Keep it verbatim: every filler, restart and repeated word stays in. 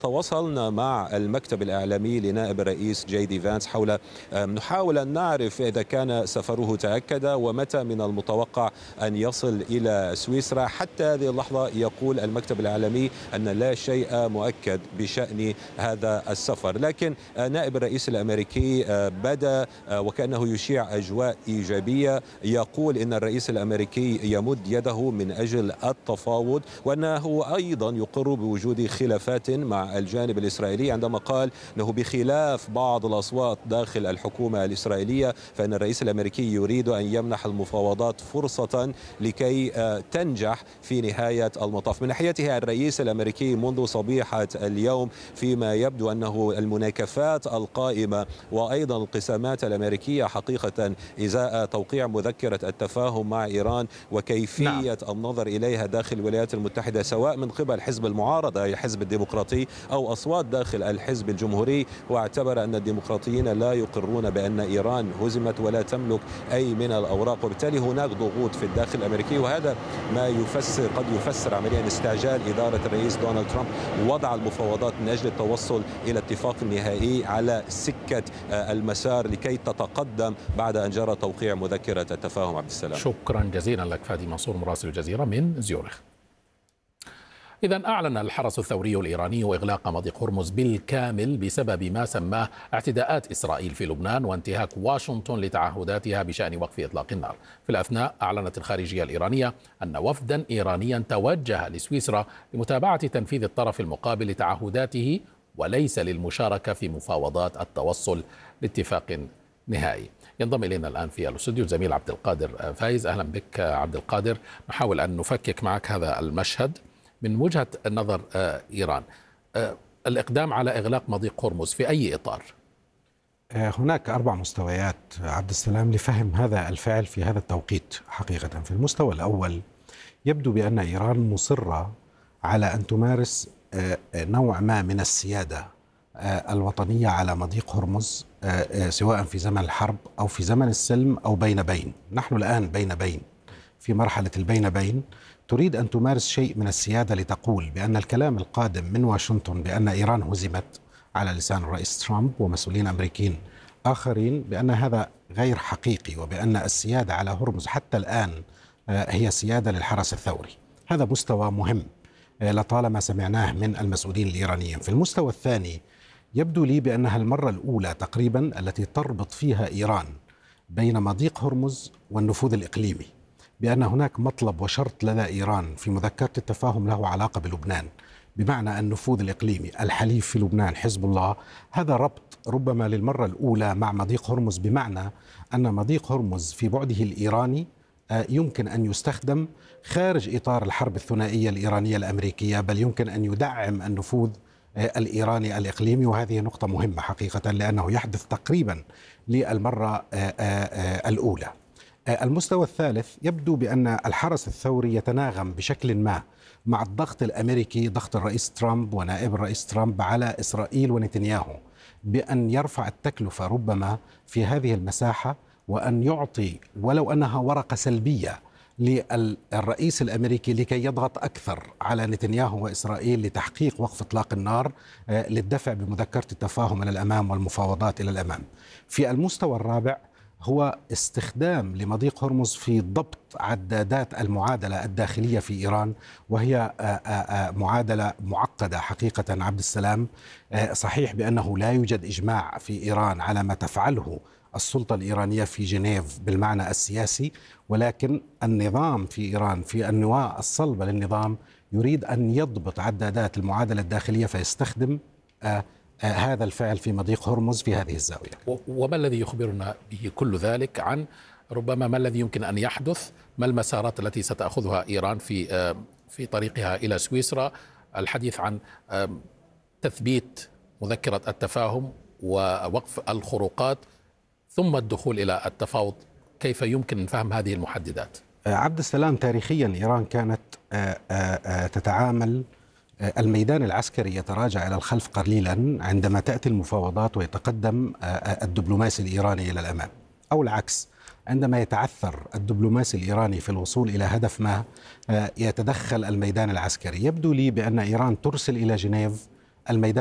تواصلنا مع المكتب الإعلامي لنائب الرئيس جي دي فانس حول نحاول أن نعرف إذا كان سفره تأكد ومتى من المتوقع أن يصل إلى سويسرا. حتى هذه اللحظة يقول المكتب الإعلامي أن لا شيء مؤكد بشأن هذا السفر، لكن نائب الرئيس الأمريكي بدأ وكأنه يشيع أجواء إيجابية، يقول إن الرئيس الأمريكي يمد يده من أجل التفاوض، وأنه أيضا يقر بوجود خلافات مع الجانب الإسرائيلي، عندما قال أنه بخلاف بعض الأصوات داخل الحكومة الإسرائيلية فإن الرئيس الأمريكي يريد أن يمنح المفاوضات فرصة لكي تنجح في نهاية المطاف. من ناحيته الرئيس الأمريكي منذ صبيحة اليوم فيما يبدو أنه المناكفات القائمة وأيضا القسامات الأمريكية حقيقة إزاء توقيع مذكرة التفاهم مع إيران وكيفية نعم. النظر إليها داخل الولايات المتحدة سواء من قبل حزب المعارضة أي حزب الديمقراطي أو أصوات داخل الحزب الجمهوري، واعتبر أن الديمقراطيين لا يقرون بأن إيران هزمت ولا تملك أي من الأوراق، وبالتالي هناك ضغوط في الداخل الأمريكي، وهذا ما يفسر قد يفسر عمليا استعجال إدارة الرئيس دونالد ترامب وضع المفاوضات من أجل التوصل إلى اتفاق نهائي على سكة المسار لكي تتقدم بعد أن جرى توقيع مذكرة التفاهم. عبد السلام، شكرا جزيلا لك فادي منصور مراسل الجزيرة من زيورخ. إذا أعلن الحرس الثوري الإيراني إغلاق مضيق هرمز بالكامل بسبب ما سماه اعتداءات إسرائيل في لبنان وانتهاك واشنطن لتعهداتها بشأن وقف إطلاق النار. في الأثناء أعلنت الخارجية الإيرانية أن وفدا إيرانيا توجه لسويسرا لمتابعة تنفيذ الطرف المقابل لتعهداته وليس للمشاركة في مفاوضات التوصل لاتفاق نهائي. ينضم إلينا الآن في الاستوديو الزميل عبد القادر فايز. أهلا بك عبد القادر. نحاول أن نفكك معك هذا المشهد من وجهة نظر إيران. الإقدام على إغلاق مضيق هرمز في أي إطار؟ هناك أربع مستويات عبد السلام لفهم هذا الفعل في هذا التوقيت. حقيقة في المستوى الأول يبدو بأن إيران مصرة على أن تمارس نوع ما من السيادة الوطنية على مضيق هرمز سواء في زمن الحرب أو في زمن السلم أو بين بين. نحن الآن بين بين، في مرحلة البين بين، تريد أن تمارس شيء من السيادة لتقول بأن الكلام القادم من واشنطن بأن إيران هزمت على لسان الرئيس ترامب ومسؤولين أمريكيين آخرين بأن هذا غير حقيقي، وبأن السيادة على هرمز حتى الآن هي سيادة للحرس الثوري. هذا مستوى مهم لطالما سمعناه من المسؤولين الإيرانيين. في المستوى الثاني يبدو لي بأنها المرة الأولى تقريبا التي تربط فيها إيران بين مضيق هرمز والنفوذ الإقليمي، بأن هناك مطلب وشرط لدى إيران في مذكرة التفاهم له علاقة بلبنان، بمعنى النفوذ الإقليمي. الحليف في لبنان حزب الله، هذا ربط ربما للمرة الأولى مع مضيق هرمز، بمعنى أن مضيق هرمز في بعده الإيراني يمكن أن يستخدم خارج إطار الحرب الثنائية الإيرانية الأمريكية، بل يمكن أن يدعم النفوذ الإيراني الإقليمي. وهذه نقطة مهمة حقيقة لأنه يحدث تقريبا للمرة الأولى. المستوى الثالث يبدو بأن الحرس الثوري يتناغم بشكل ما مع الضغط الأمريكي، ضغط الرئيس ترامب ونائب الرئيس ترامب على إسرائيل ونتنياهو بأن يرفع التكلفة ربما في هذه المساحة، وأن يعطي ولو أنها ورقة سلبية للرئيس الأمريكي لكي يضغط أكثر على نتنياهو وإسرائيل لتحقيق وقف إطلاق النار، للدفع بمذكرة التفاهم إلى الأمام والمفاوضات إلى الأمام. في المستوى الرابع هو استخدام لمضيق هرمز في ضبط عدادات المعادلة الداخلية في إيران، وهي معادلة معقدة حقيقة عبد السلام. صحيح بأنه لا يوجد إجماع في إيران على ما تفعله السلطة الإيرانية في جنيف بالمعنى السياسي، ولكن النظام في إيران في النواة الصلبة للنظام يريد أن يضبط عدادات المعادلة الداخلية، فيستخدم آه هذا الفعل في مضيق هرمز في هذه الزاوية. وما الذي يخبرنا به كل ذلك عن ربما ما الذي يمكن أن يحدث؟ ما المسارات التي ستأخذها إيران في في طريقها إلى سويسرا؟ الحديث عن تثبيت مذكرة التفاهم ووقف الخروقات ثم الدخول إلى التفاوض. كيف يمكن فهم هذه المحددات؟ عبد السلام، تاريخيا إيران كانت تتعامل، الميدان العسكري يتراجع إلى الخلف قليلا عندما تأتي المفاوضات ويتقدم الدبلوماسي الإيراني إلى الأمام، أو العكس، عندما يتعثر الدبلوماسي الإيراني في الوصول إلى هدف ما يتدخل الميدان العسكري. يبدو لي بأن إيران ترسل إلى جنيف الميدان